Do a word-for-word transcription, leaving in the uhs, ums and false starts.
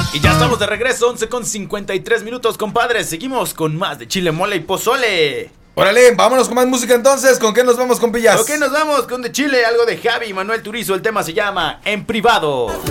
Y ya estamos de regreso, once con cincuenta y tres minutos, compadres. Seguimos con más de chile, mole y pozole. Órale, vámonos con más música entonces. ¿Con qué nos vamos, compillas? Ok, nos vamos con de chile, algo de Javi y Manuel Turizo. El tema se llama En Privado.